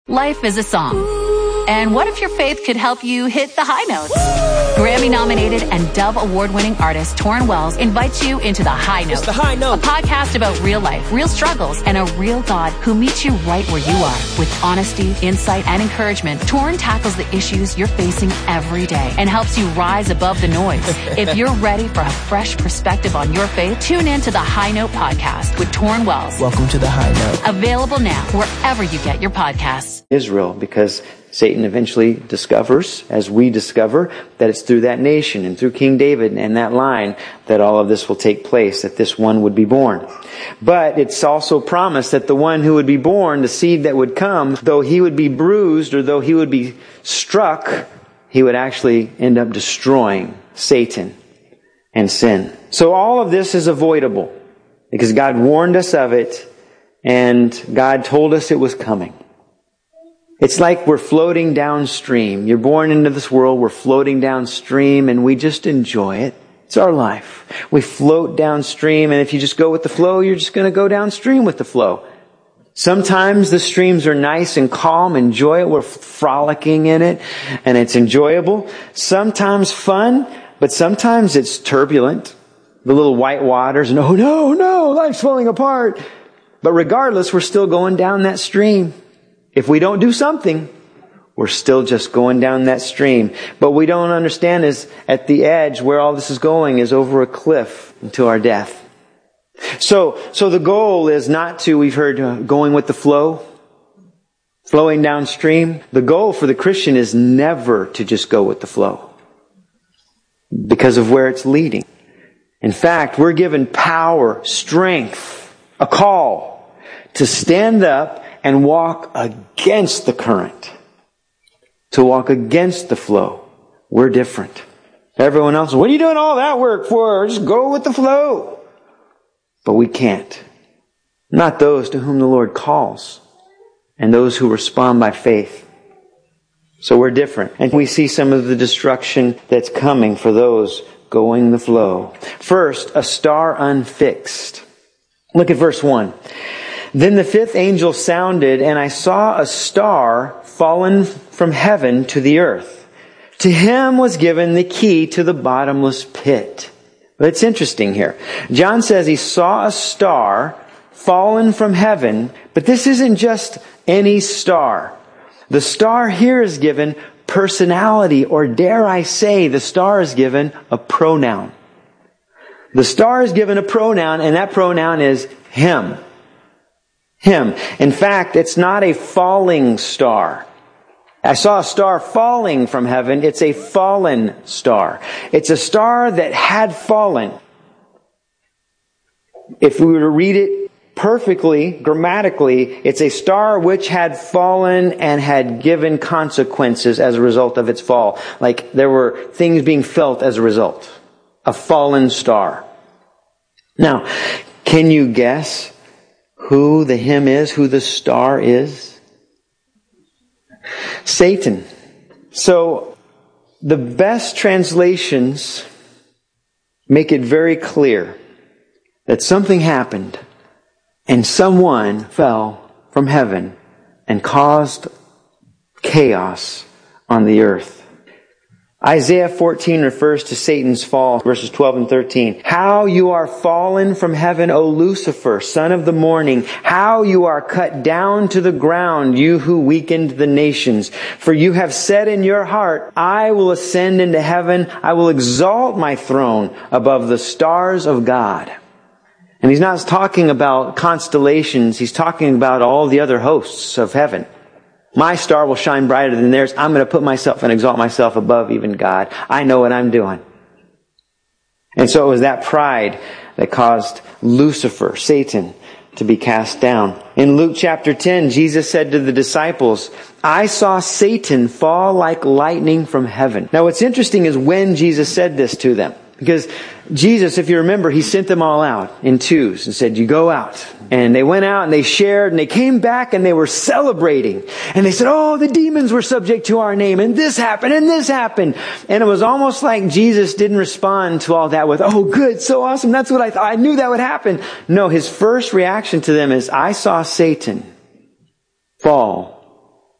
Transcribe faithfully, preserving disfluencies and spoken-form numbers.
Life is a song. And what if your faith could help you hit the high notes? Grammy-nominated and Dove Award-winning artist Torrin Wells invites you into The High Note. It's The High Note. A podcast about real life, real struggles, and a real God who meets you right where you are. With honesty, insight, and encouragement, Torrin tackles the issues you're facing every day and helps you rise above the noise. If you're ready for a fresh perspective on your faith, tune in to The High Note podcast with Torrin Wells. Welcome to The High Note. Available now wherever you get your podcasts. Israel, because Satan eventually discovers, as we discover, that it's through that nation and through King David and that line that all of this will take place, that this one would be born. But it's also promised that the one who would be born, the seed that would come, though he would be bruised or though he would be struck, he would actually end up destroying Satan and sin. So all of this is avoidable because God warned us of it and God told us it was coming. It's like we're floating downstream. You're born into this world, we're floating downstream, and we just enjoy it. It's our life. We float downstream, and if you just go with the flow, you're just going to go downstream with the flow. Sometimes the streams are nice and calm, enjoy it, we're frolicking in it, and it's enjoyable. Sometimes fun, but sometimes it's turbulent. The little white waters, and oh no, no, life's falling apart. But regardless, we're still going down that stream. If we don't do something, we're still just going down that stream. But we don't understand is at the edge where all this is going is over a cliff until our death. So, so the goal is not to, we've heard, uh, going with the flow, flowing downstream. The goal for the Christian is never to just go with the flow because of where it's leading. In fact, we're given power, strength, a call to stand up and walk against the current. To walk against the flow. We're different. Everyone else, what are you doing all that work for? Just go with the flow. But we can't. Not those to whom the Lord calls. And those who respond by faith. So we're different. And we see some of the destruction that's coming for those going the flow. First, a star unfixed. Look at verse one. Then the fifth angel sounded, and I saw a star fallen from heaven to the earth. To him was given the key to the bottomless pit. But it's interesting here. John says he saw a star fallen from heaven, but this isn't just any star. The star here is given personality, or dare I say, the star is given a pronoun. The star is given a pronoun, and that pronoun is him. Him. In fact, it's not a falling star. I saw a star falling from heaven. It's a fallen star. It's a star that had fallen. If we were to read it perfectly, grammatically, it's a star which had fallen and had given consequences as a result of its fall. Like there were things being felt as a result. A fallen star. Now, can you guess who the him is, who the star is? Satan. So, the best translations make it very clear that something happened and someone fell from heaven and caused chaos on the earth. Isaiah fourteen refers to Satan's fall, verses twelve and thirteen. How you are fallen from heaven, O Lucifer, son of the morning. How you are cut down to the ground, you who weakened the nations. For you have said in your heart, I will ascend into heaven. I will exalt my throne above the stars of God. And he's not talking about constellations. He's talking about all the other hosts of heaven. My star will shine brighter than theirs. I'm going to put myself and exalt myself above even God. I know what I'm doing. And so it was that pride that caused Lucifer, Satan, to be cast down. In Luke chapter ten, Jesus said to the disciples, I saw Satan fall like lightning from heaven. Now what's interesting is when Jesus said this to them. Because Jesus, if you remember, He sent them all out in twos and said, you go out. And they went out and they shared and they came back and they were celebrating. And they said, oh, the demons were subject to our name and this happened and this happened. And it was almost like Jesus didn't respond to all that with, oh, good, so awesome. That's what I thought. I knew that would happen. No, His first reaction to them is, I saw Satan fall